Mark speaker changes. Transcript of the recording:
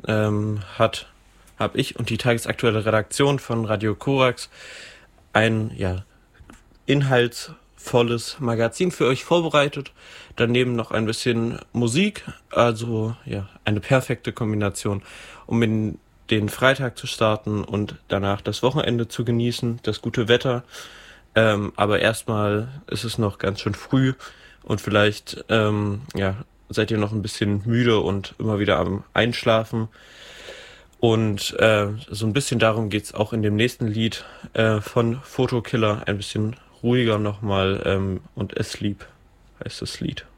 Speaker 1: habe ich und die tagesaktuelle Redaktion von Radio Korax ein inhaltsvolles Magazin für euch vorbereitet. Daneben noch ein bisschen Musik, also eine perfekte Kombination, um in den Freitag zu starten und danach das Wochenende zu genießen, das gute Wetter. Aber erstmal ist es noch ganz schön früh und vielleicht seid ihr noch ein bisschen müde und immer wieder am Einschlafen. Und so ein bisschen darum geht's auch in dem nächsten Lied von Photokiller, ein bisschen ruhiger nochmal und Asleep heißt das Lied.